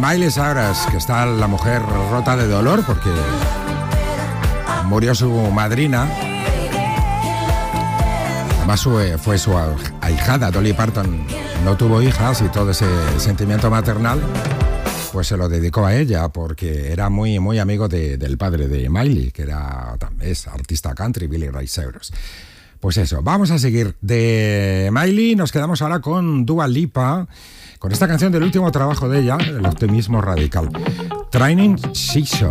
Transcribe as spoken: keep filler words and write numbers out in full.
Miley Cyrus, que está la mujer rota de dolor porque murió su madrina. Además fue su ahijada. Dolly Parton no tuvo hijas y todo ese sentimiento maternal pues se lo dedicó a ella porque era muy, muy amigo de, del padre de Miley, que era es artista country, Billy Ray Cyrus. Pues eso, vamos a seguir de Miley. Nos quedamos ahora con Dua Lipa, con esta canción del último trabajo de ella, El optimismo radical, Training Season.